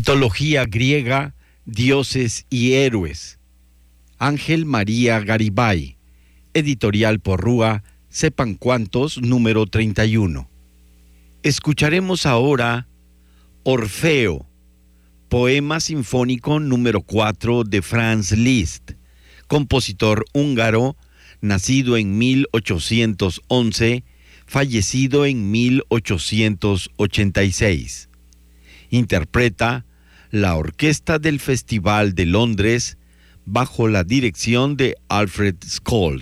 Mitología griega, dioses y héroes. Ángel María Garibay, editorial Porrúa, sepan cuántos, número 31. Escucharemos ahora Orfeo, poema sinfónico número 4 de Franz Liszt, compositor húngaro, nacido en 1811, fallecido en 1886. Interpreta la Orquesta del Festival de Londres bajo la dirección de Alfred Scholz.